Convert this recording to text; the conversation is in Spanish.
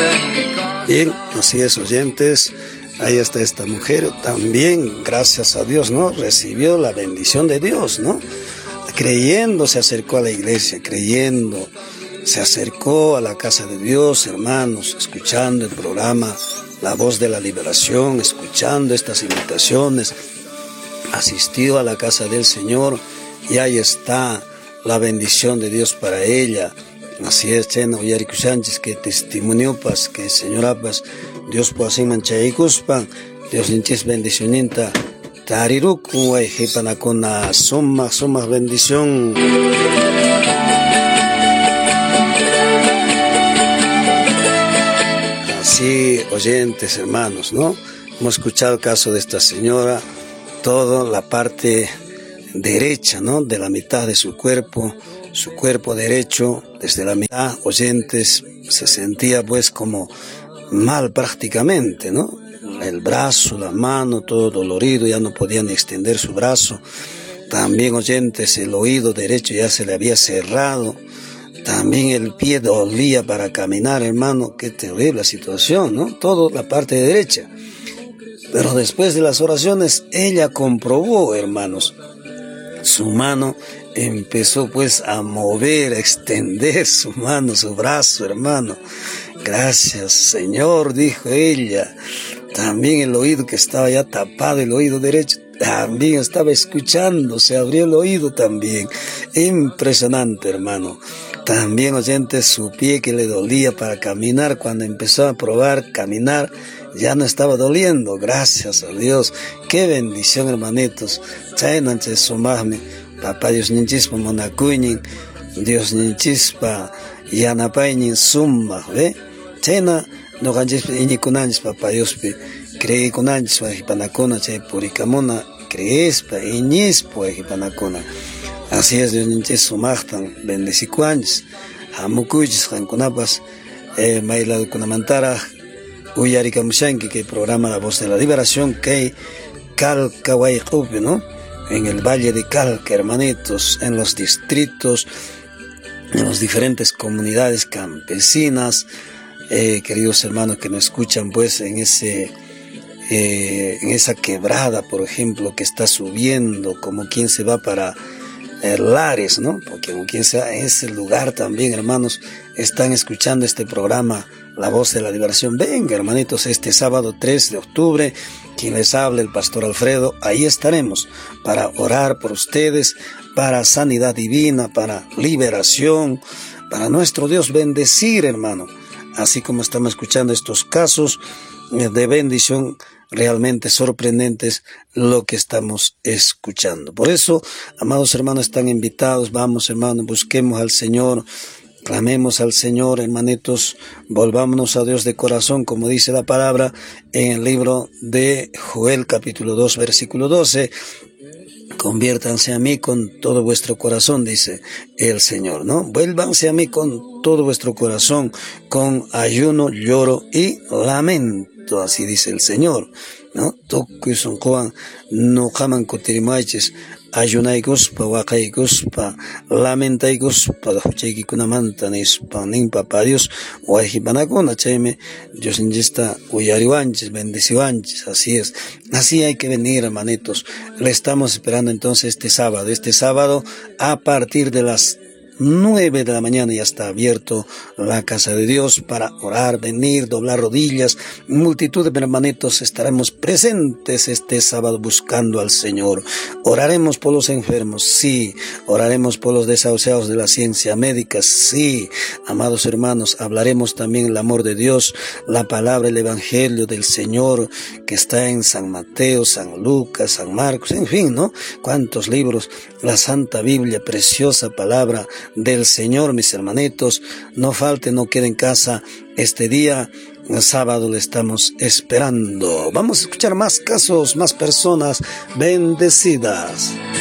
Bien, así es, oyentes. Ahí está esta mujer, también, gracias a Dios, ¿no? Recibió la bendición de Dios, ¿no? Creyendo se acercó a la iglesia, creyendo se acercó a la casa de Dios, hermanos, escuchando el programa La Voz de la Liberación, escuchando estas invitaciones, asistió a la casa del Señor y ahí está la bendición de Dios para ella. Así es, Cheno, Yariku Sánchez, que testimonio, pues, que Señora, pues, Dios puede hacer manchaikuspan, Dios ninchis bendicioninta, tariruku, hipanakuna, suma bendición. Así, oyentes, hermanos, ¿no? Hemos escuchado el caso de esta señora, toda la parte derecha, ¿no? De la mitad de su cuerpo derecho, desde la mitad, oyentes, se sentía pues como mal prácticamente, ¿no? El brazo, la mano, todo dolorido, ya no podía ni extender su brazo. También, oyentes, el oído derecho ya se le había cerrado. También el pie dolía para caminar, hermano. Qué terrible situación, ¿no? Toda la parte derecha. Pero después de las oraciones, ella comprobó, hermanos, su mano empezó pues a mover, a extender su mano, su brazo, hermano. Gracias, Señor, dijo ella. También el oído que estaba ya tapado, el oído derecho, también estaba escuchando, se abrió el oído también. Impresionante, hermano. También, oyentes, su pie que le dolía para caminar, cuando empezó a probar caminar, ya no estaba doliendo. Gracias a Dios. Qué bendición, hermanitos. Chaynanche sumahme. Papá Dios ninchispa monakuñin, Dios ninchispa yanapaynin sumah, ¿ve? Chayna no ganchispa iñikunanchis Papá Diospi, cree kunanchis wajipanakuna chay purikamuna, creespa iñispa wajipanakuna. Así es, Dios ninchis sumahtan, bendecicuanchis, hamukuychis jankunapas, mayladukunamantara, uyarikamushanki, que programa La Voz de la Liberación, que Calcahuaycupi, ¿no? En el Valle de Calca, hermanitos, en los distritos, en las diferentes comunidades campesinas, queridos hermanos que nos escuchan, pues, en esa quebrada, por ejemplo, que está subiendo, como quien se va para Lares, ¿no? Porque como quien sea, en ese lugar también, hermanos, están escuchando este programa, La Voz de la Liberación. Venga, hermanitos, este sábado 3 de octubre, quien les habla, el pastor Alfredo, ahí estaremos para orar por ustedes, para sanidad divina, para liberación, para nuestro Dios bendecir, hermano. Así como estamos escuchando estos casos de bendición realmente sorprendentes, lo que estamos escuchando. Por eso, amados hermanos, están invitados. Vamos, hermanos, busquemos al Señor, clamemos al Señor, hermanitos, volvámonos a Dios de corazón, como dice la palabra en el libro de Joel, capítulo 2, versículo 12. Conviértanse a mí con todo vuestro corazón, dice el Señor, ¿no? Vuélvanse a mí con todo vuestro corazón, con ayuno, lloro y lamento, así dice el Señor, ¿no? Toku son Juan, no jaman cotirimaiches, ayunaiguspa, wakaiguspa, lamentaiguspa, huchaikikunamanta, nispa, Papa Dios, wajipanakuna, chayme, Dios injista, uyariwanches, bendeciwanches, así es. Así hay que venir, hermanitos. Le estamos esperando entonces este sábado, a partir de las 9 de la mañana ya está abierto la casa de Dios para orar, venir, doblar rodillas. Multitud de hermanitos estaremos presentes este sábado buscando al Señor. Oraremos por los enfermos, sí. Oraremos por los desahuciados de la ciencia médica, sí. Amados hermanos, hablaremos también el amor de Dios, la palabra, el evangelio del Señor que está en San Mateo, San Lucas, San Marcos, en fin, ¿no? Cuántos libros, la Santa Biblia, preciosa palabra del Señor, mis hermanitos. No falte, no quede en casa este día. El sábado le estamos esperando. Vamos a escuchar más casos, más personas bendecidas.